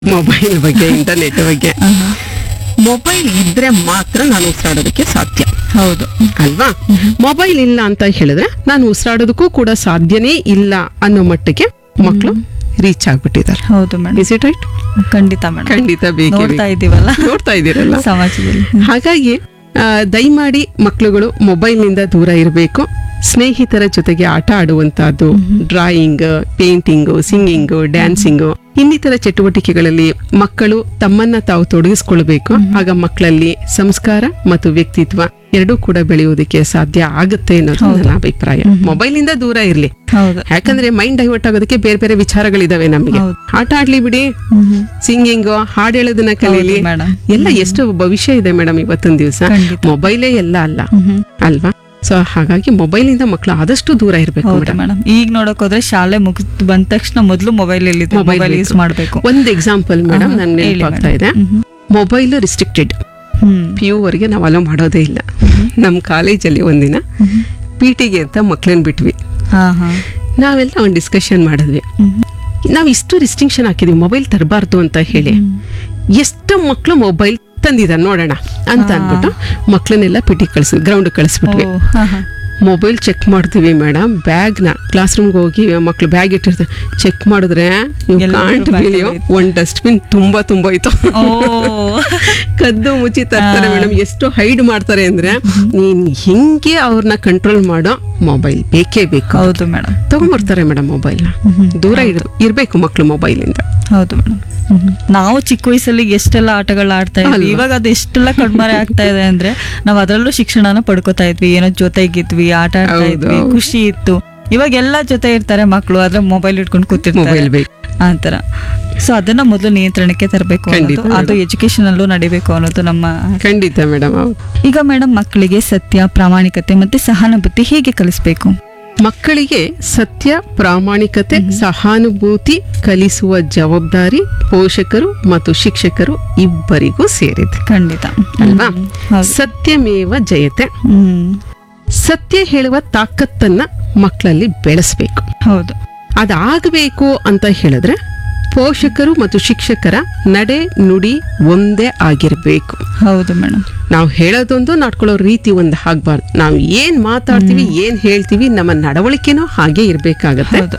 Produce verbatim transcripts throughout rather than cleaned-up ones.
Mobile ಬಗ್ಗೆ, internet ಬಗ್ಗೆ. Mobile ಇದ್ರೆ ಮಾತ್ರ ನಾನು ಉಸಿರಾಡೋದಕ್ಕೆ ಸಾಧ್ಯ. ಹೌದು ಅಲ್ವಾ? ಮೊಬೈಲ್ ಇಲ್ಲ ಅಂತ ಹೇಳಿದ್ರೆ ನಾನು ಉಸಿರಾಡೋದಕ್ಕೂ ಕೂಡ ಸಾಧ್ಯನೇ ಇಲ್ಲ ಅನ್ನೋ ಮಟ್ಟಿಗೆ ಮಕ್ಕಳು ರೀಚ್ ಆಗ್ಬಿಟ್ಟಿದ್ದಾರೆ. ಹೌದು ಮೇಡಮ್, ಇಸ್ ಇಟ್ ರೈಟ್? ಖಂಡಿತ ಮೇಡಮ್, ಖಂಡಿತ ಬೇಕೇ ನೋಡ್ತಾ ಬೇಕು. ಇದೀವಲ್ಲ ನೋಡ್ತಾ ಇದ್ದೀರಲ್ಲ. ಸಮಾಜದಲ್ಲಿ. ಹಾಗಾಗಿ ಆ, ದಯಮಾಡಿ ಮಕ್ಕಳುಗಳು ಮೊಬೈಲ್ನಿಂದ ದೂರ ಇರಬೇಕು. ಸ್ನೇಹಿತರ ಜೊತೆಗೆ ಆಟ ಆಡುವಂತಹದ್ದು, ಡ್ರಾಯಿಂಗ್, ಪೇಂಟಿಂಗು, ಸಿಂಗಿಂಗು, ಡ್ಯಾನ್ಸಿಂಗು, ಇನ್ನಿತರ ಚಟುವಟಿಕೆಗಳಲ್ಲಿ ಮಕ್ಕಳು ತಮ್ಮನ್ನ ತಾವು ತೊಡಗಿಸ್ಕೊಳ್ಬೇಕು. ಆಗ ಮಕ್ಕಳಲ್ಲಿ ಸಂಸ್ಕಾರ ಮತ್ತು ವ್ಯಕ್ತಿತ್ವ ಎರಡೂ ಕೂಡ ಬೆಳೆಯುವುದಕ್ಕೆ ಸಾಧ್ಯ ಆಗುತ್ತೆ ಅನ್ನೋದು ನನ್ನ ಅಭಿಪ್ರಾಯ. ಮೊಬೈಲ್ ಇಂದ ದೂರ ಇರ್ಲಿ, ಹೌದು ಯಾಕಂದ್ರೆ ಮೈಂಡ್ ಡೈವರ್ಟ್ ಆಗೋದಕ್ಕೆ ಬೇರೆ ಬೇರೆ ವಿಚಾರಗಳಿದಾವೆ ನಮಗೆ. ಹೌದು. ಆಟ ಆಡ್ಲಿ ಬಿಡಿ, ಸಿಂಗಿಂಗು, ಹಾಡು ಹೇಳೋದನ್ನ ಕಲೀಲಿ, ಹೌದು ಮೇಡಮ್. ಎಲ್ಲ ಎಷ್ಟು ಭವಿಷ್ಯ ಇದೆ ಮೇಡಮ್ ಇವತ್ತೊಂದ್ ದಿವಸ. ಖಂಡಿತ. ಮೊಬೈಲೇ ಎಲ್ಲ ಅಲ್ಲ ಅಲ್ವಾ? ಸೊ ಹಾಗಾಗಿ ಮೊಬೈಲ್ ಇಂದ ಮಕ್ಕಳು ಆದಷ್ಟು ದೂರ ಇರಬೇಕು ಹೌದು ಮೇಡಮ್. ಮೇಡಮ್. ಈಗ ನೋಡಕ್ ಹೋದ್ರೆ ಶಾಲೆ ಮುಗಿದ್ ಬಂದ ತಕ್ಷಣ ಮೊದಲು ಮೊಬೈಲ್ ಎಲ್ಲಿದೆ, ಮೊಬೈಲ್ ಯೂಸ್ ಮಾಡ್ಬೇಕು. ಒಂದ್ ಎಕ್ಸಾಂಪಲ್ ಮೇಡಮ್ ನನ್ ಹೇಳಿ ನೆನಪಾಗ್ತಾ ಇದೆ. ಮೇಡಮ್. ಮೊಬೈಲ್ ರಿಸ್ಟ್ರಿಕ್ಟೆಡ್, ಹ್ಮ್ ಪಿ ಯು ವರೆಗೆ ನಾವು ಅಲೋ ಮಾಡೋದೇ ಇಲ್ಲ. ನಮ್ ಕಾಲೇಜಲ್ಲಿ ಒಂದಿನ ಪಿ ಟಿಗೆ ಅಂತ ಮಕ್ಳನ್ನ ಬಿಟ್ವಿ. ಹಾ ಹಾ ನಾವೆಲ್ಲ ಒಂದು ಡಿಸ್ಕಷನ್ ಮಾಡಿದ್ವಿ. ನಾವ್ ಇಷ್ಟು ರಿಸ್ಟ್ರಿಕ್ಷನ್ ಹಾಕಿದ್ವಿ ಮೊಬೈಲ್ ತರಬಾರ್ದು ಅಂತ ಹೇಳಿ. ಎಷ್ಟು ಮಕ್ಳು ಮೊಬೈಲ್ ತಂದಿದ್ದಾರೆ ನೋಡೋಣ ಅಂತ ಅಂದ್ಬಿಟ್ಟು ಮಕ್ಳನ್ನೆಲ್ಲ ಪಿಟಿ ಕಳ್ಸಿ ಗ್ರೌಂಡ್ ಕಳಿಸ್ಬಿಟ್ವಿ. ಓ, ಹಾ, ಹಾ. ಮೊಬೈಲ್ ಚೆಕ್ ಮಾಡ್ತೀವಿ ಮೇಡಮ್, ಬ್ಯಾಗ್ ನ ಕ್ಲಾಸ್ ರೂಮ್ಗೆ ಹೋಗಿ ಮಕ್ಳು ಬ್ಯಾಗ್ ಇಟ್ಟಿರ್ತಾರೆ. ಚೆಕ್ ಮಾಡಿದ್ರೆ ಎಲ್ಲರೂ ಕಾಂಟ್ bag ಬಿಲಿಯೋ ಅಲ್ಲಿ ಒಂದ್ ಡಸ್ಟ್ಬಿನ್ ತುಂಬಾ ತುಂಬಾ ಇತ್ತು. ಓ ಕದ್ದು ಮುಚ್ಚಿ ತರ್ತಾರೆ ಮೇಡಮ್. ಎಷ್ಟು ಹೈಡ್ ಮಾಡ್ತಾರೆ ಅಂದ್ರೆ ನೀನ್ ಹಿಂಗೆ ಅವ್ರನ್ನ ಕಂಟ್ರೋಲ್ ಮಾಡೋ, ಮೊಬೈಲ್ ಬೇಕೇ ಬೇಕು. ಹೌದು ಮೇಡಮ್, ತಗೊಂಡ್ಬರ್ತಾರೆ ಮೇಡಮ್ ಮೊಬೈಲ್ ನ. ದೂರ ಇರ್- ಇರ್ಬೇಕು ಮಕ್ಳು ಮೊಬೈಲ್ ಇಂದ. ಹೌದು ಮೇಡಮ್. ನಾವು ಚಿಕ್ಕ ವಯಸ್ಸಲ್ಲಿ ಎಷ್ಟೆಲ್ಲ ಆಟಗಳು ಆಡ್ತಾ ಇದ್ವಿ, ಅಲ್ವಾ? ಇವಾಗ ಅದು ಎಷ್ಟೆಲ್ಲ ಕಣ್ಮರೆ ಆಗ್ತಾ ಇದೆ ಅಂದ್ರೆ ನಾವು ಅದರಲ್ಲೂ ಶಿಕ್ಷಣನ ಪಡ್ಕೋತಾ ಇದ್ವಿ, ಏನೋ ಜೊತೆಗಿದ್ವಿ, ಆಟ ಆಡ್ತಾ ಹೌದು, ಇದ್ವಿ, ಹೌದು. ಖುಷಿ ಇತ್ತು. ಇವಾಗ ಎಲ್ಲ ಜೊತೆ ಇರ್ತಾರೆ ಮಕ್ಕಳು, ಆದ್ರೆ ಮೊಬೈಲ್ ಇಟ್ಕೊಂಡು ಕೂತಿರ್ತಾರೆ ಮೊಬೈಲ್ ಬೇಕು. ಆತರ. ಸೊ ಅದನ್ನ ಮೊದಲು ನಿಯಂತ್ರಣಕ್ಕೆ ತರಬೇಕು ಖಂಡಿತ ಅನ್ನೋದು, ಅದು ಎಜುಕೇಶನ್ ಅಲ್ಲೂ ನಡಿಬೇಕು ಅನ್ನೋದು ನಮ್ಮ. ಖಂಡಿತ ಮೇಡಮ್. ಈಗ ಮೇಡಮ್, ಮಕ್ಕಳಿಗೆ ಸತ್ಯ, ಪ್ರಾಮಾಣಿಕತೆ ಮತ್ತೆ ಸಹಾನುಭೂತಿ ಹೇಗೆ ಕಲಿಸ್ಬೇಕು? ಮಕ್ಕಳಿಗೆ ಸತ್ಯ, ಪ್ರಾಮಾಣಿಕತೆ, ಸಹಾನುಭೂತಿ ಕಲಿಸುವ ಜವಾಬ್ದಾರಿ ಪೋಷಕರು ಮತ್ತು ಶಿಕ್ಷಕರು ಇಬ್ಬರಿಗೂ ಸೇರಿದೆ ಖಂಡಿತ ಅಲ್ವಾ? ಹ್ಮ್. ಹೌದು. ಸತ್ಯಮೇವ ಜಯತೆ. ಹ್ಮ್ ಸತ್ಯ ಹೇಳುವ ತಾಕತ್ತನ್ನ ಮಕ್ಕಳಲ್ಲಿ ಬೆಳೆಸಬೇಕು. ಹೌದು ಅದಾಗಬೇಕು ಅಂತ ಹೇಳಿದ್ರೆ ಪೋಷಕರು ಮತ್ತು ಶಿಕ್ಷಕರ ನಡೆ ನುಡಿ ಒಂದೇ ಆಗಿರ್ಬೇಕು. ಹೌದು ಮೇಡಮ್. ನಾವು ಹೇಳೋದೊಂದು, ನಡ್ಕೊಳ್ಳೋ ರೀತಿ ಒಂದು ಆಗ್ಬಾರ್ದು. ನಾವು ಏನ್ ಮಾತಾಡ್ತೀವಿ, ಏನ್ ಹೇಳ್ತೀವಿ, ನಮ್ಮ ನಡವಳಿಕೆನೂ ಹಾಗೆ ಇರ್ಬೇಕಾಗತ್ತೆ. ಹೌದು.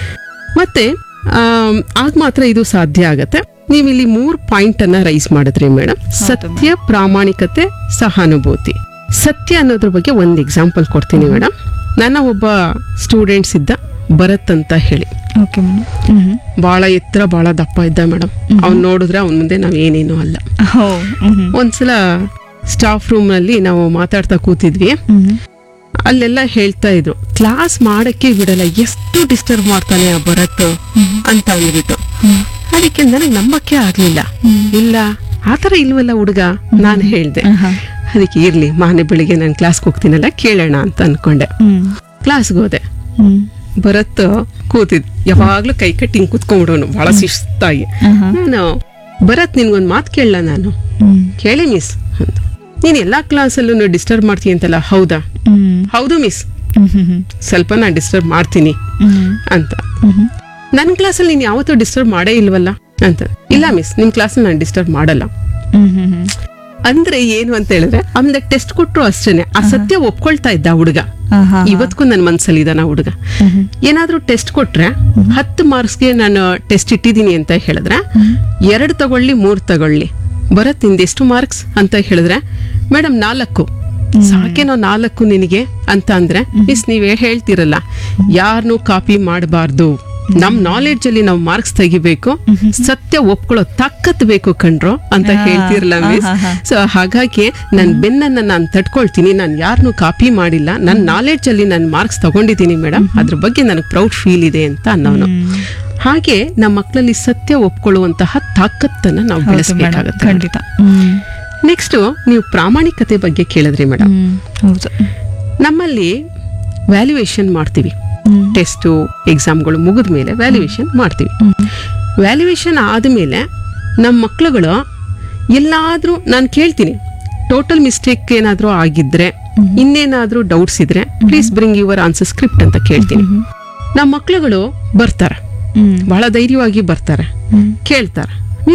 ಮತ್ತೆ ಆಮ್, ಆಗ ಮಾತ್ರ ಇದು ಸಾಧ್ಯ ಆಗತ್ತೆ. ನೀವು ಇಲ್ಲಿ ಮೂರ್ ಪಾಯಿಂಟ್ ಅನ್ನ ರೈಸ್ ಮಾಡಿದ್ರಿ ಮೇಡಮ್. ಸತ್ಯ, ಪ್ರಾಮಾಣಿಕತೆ, ಸಹಾನುಭೂತಿ. ಸತ್ಯ ಅನ್ನೋದ್ರ ಬಗ್ಗೆ ಒಂದ್ ಎಕ್ಸಾಂಪಲ್ ಕೊಡ್ತೀನಿ ಮೇಡಮ್. ನನ್ನ ಒಬ್ಬ ಸ್ಟೂಡೆಂಟ್ಸ್ ಇದ್ದ, ಭರತ್ ಅಂತ ಹೇಳಿ. Okay madam. ಹ್ಮ್ ಬಹಳ ಎತ್ತರ, ಬಹಳ ದಪ್ಪ ಇದ್ದ ಮೇಡಮ್. ಅವ್ನ್ ನೋಡಿದ್ರೆ ಅವನ ಮುಂದೆ ನಾವ್ ಏನೇನು ಅಲ್ಲ. ಹೋ, ಹ್ಮ್ ಒಂದ್ಸಲ ಸ್ಟಾಫ್ ರೂಮ್ ನಲ್ಲಿ ನಾವು ಮಾತಾಡ್ತಾ ಕೂತಿದ್ವಿ. ಹ್ಮ್ ಅಲ್ಲೆಲ್ಲ ಹೇಳ್ತಾ ಇದ್ರು, ಕ್ಲಾಸ್ ಮಾಡಕ್ಕೆ ಬಿಡಲ್ಲ, ಎಷ್ಟು ಡಿಸ್ಟರ್ಬ್ ಮಾಡ್ತಾನೆ ಆ ಭರತ್ ಅಂತ ಅಂದ್ಬಿಟ್ಟು. ಅದಕ್ಕೆ ನನಗೆ ನಂಬಕ್ಕೆ ಆಗ್ಲಿಲ್ಲ. ಇಲ್ಲ, ಆತರ ಇಲ್ವಲ್ಲ ಹುಡುಗ, ನಾನು ಹೇಳ್ದೆ. ಆಹಾ. ಅದಕ್ಕೆ ಇರ್ಲಿ, ಮಾನೆ ಬೆಳಿಗ್ಗೆ ನಾನು ಕ್ಲಾಸ್ಗೆ ಹೋಗ್ತೀನಲ್ಲ, ಕೇಳೋಣ ಅಂತ ಅನ್ಕೊಂಡೆ. ಹ್ಮ್ ಕ್ಲಾಸ್ಗೆ ಹೋದೆ. ಹ್ಮ್ ಭರತ್ ಕೂತಿದ್, ಯಾವಾಗ್ಲೂ ಕೈ ಕಟ್ಟಿ ಹಿಂಗ್ ಕುತ್ಕೊಂಡ್ಬಿಡೋನು ಬಹಳ ಶಿಸ್ತಾಗಿ. ಆಹಾ. ನಾನು, ಭರತ್ ನಿನ್ಗೊಂದ್ ಮಾತು ಕೇಳಲ್ಲ ನಾನು? ಹ್ಮ್ ಕೇಳಿ ಮಿಸ್ ಅಂತ. ನೀನ್ ಎಲ್ಲಾ ಕ್ಲಾಸಲ್ಲೂ ಡಿಸ್ಟರ್ಬ್ ಮಾಡ್ತೀನಿ ಅಂತಲ್ಲ? ಹೌದಾ? ಹ್ಮ್ ಹೌದು ಮಿಸ್, ಹ್ಮ್ ಹ್ಮ್ ಸ್ವಲ್ಪ ನಾನು ಡಿಸ್ಟರ್ಬ್ ಮಾಡ್ತೀನಿ ಹ್ಮ್ ಅಂತ. ಹ್ಮ್ ನನ್ ಕ್ಲಾಸಲ್ಲಿ ನೀನ್ ಯಾವತ್ತೂ ಡಿಸ್ಟರ್ಬ್ ಮಾಡೇ ಇಲ್ವಲ್ಲ ಅಂತ. ಇಲ್ಲ ಮಿಸ್, ನಿಮ್ ಕ್ಲಾಸಲ್ಲಿ ನಾನು ಡಿಸ್ಟರ್ಬ್ ಮಾಡಲ್ಲ. ಹ್ಮ್ ಹ್ಮ್ ಹ್ಮ್ ಅಂದ್ರೆ ಏನು ಅಂತ ಹೇಳಿದ್ರೆ, ಆಮೇಲೆ ಟೆಸ್ಟ್ ಕೊಟ್ರು ಅಷ್ಟೇನೆ, ಆ ಸತ್ಯ ಒಪ್ಕೊಳ್ತಾ ಇದ್ದ ಹುಡುಗ. ಆಹಾ. ಇವತ್ಗೂ ನನ್ ಮನ್ಸಲ್ಲಿ ಇದ್ದಾನ ಹುಡುಗ. ಹ್ಮ್ ಏನಾದ್ರೂ ಟೆಸ್ಟ್ ಕೊಟ್ರೆ ಹತ್ತು ಮಾರ್ಕ್ಸ್ಗೆ ನಾನು ಟೆಸ್ಟ್ ಇಟ್ಟಿದ್ದೀನಿ ಅಂತ ಹೇಳಿದ್ರೆ, ಎರಡು ತಗೊಳ್ಳಿ, ಮೂರ್ ತಗೊಳ್ಳಿ, ಭರತ್ ನಿಂದೆಷ್ಟು ಮಾರ್ಕ್ಸ್ ಅಂತ ಹೇಳಿದ್ರೆ, ಮೇಡಮ್ ನಾಲ್ಕು. ಸಾಕೇನೋ ನಾಲ್ಕು ನಿನಗೆ ಅಂತ ಅಂದ್ರೆ, ಮಿಸ್ ನೀವೇ ಹೇಳ್ತಿರಲ್ಲ, ಯಾರನ್ನೂ ಕಾಪಿ ಮಾಡಬಾರ್ದು, ನಮ್ ನಾಲೆಡ್ಜ್ ಅಲ್ಲಿ ನಾವು ಮಾರ್ಕ್ಸ್ ತೆಗಿಬೇಕು, ಸತ್ಯ ಒಪ್ಕೊಳ್ಳೋ ತಾಕತ್ ಬೇಕು ಕಣ್ರೋ ಅಂತ ಹೇಳ್ತಿರಲ್ಲ ಮಿಸ್. ಸೊ ಹಾಗಾಗಿ ನನ್ ಬೆನ್ನನ್ನ ನಾನು ತಡ್ಕೊಳ್ತೀನಿ, ನಾನು ಯಾರನ್ನೂ ಕಾಪಿ ಮಾಡಿಲ್ಲ, ನನ್ನ ನಾಲೆಡ್ಜ್ ಅಲ್ಲಿ ನಾನು ಮಾರ್ಕ್ಸ್ ತಗೊಂಡಿದ್ದೀನಿ ಮೇಡಮ್, ಅದ್ರ ಬಗ್ಗೆ ನನಗೆ ಪ್ರೌಡ್ ಫೀಲ್ ಇದೆ ಅಂತ ಅನ್ನೋನು. ಹಾಗೆ ನಮ್ಮ ಮಕ್ಕಳಲ್ಲಿ ಸತ್ಯ ಒಪ್ಕೊಳ್ಳುವಂತಹ ತಾಕತ್ತನ್ನ ನಾವು ಬೆಳೆಸಬೇಕಾಗತ್ತೆ. ಖಂಡಿತ. ಹ್ಮ್ ನೆಕ್ಸ್ಟ್, ನೀವು ಪ್ರಾಮಾಣಿಕತೆ ಬಗ್ಗೆ ಕೇಳಿದ್ರಿ ಮೇಡಮ್. ಹ್ಮ್ ಹೌದು. ನಮ್ಮಲ್ಲಿ ವ್ಯಾಲ್ಯೂಯೇಷನ್ ಮಾಡ್ತೀವಿ. ಹ್ಮ್ ಟೆಸ್ಟು, ಎಕ್ಸಾಮ್ಗಳು ಮುಗಿದ ಮೇಲೆ ವ್ಯಾಲ್ಯೂಯೇಷನ್ ಮಾಡ್ತೀವಿ. ವ್ಯಾಲ್ಯೂಯೇಷನ್ ಆದಮೇಲೆ ನಮ್ಮ ಮಕ್ಳುಗಳು ಎಲ್ಲಾದ್ರೂ ನಾನು ಕೇಳ್ತೀನಿ, ಟೋಟಲ್ ಮಿಸ್ಟೇಕ್ ಏನಾದ್ರೂ ಆಗಿದ್ರೆ, ಇನ್ನೇನಾದ್ರೂ ಡೌಟ್ಸ್ ಇದ್ರೆ please bring your answer script ಅಂತ ಕೇಳ್ತೀನಿ. ನಮ್ಮ ಮಕ್ಳುಗಳು ಬರ್ತಾರೆ, ಹ್ಮ್ ಬಹಳ ಧೈರ್ಯವಾಗಿ ಬರ್ತಾರೆ, ಹ್ಮ್ ಕೇಳ್ತಾರೆ.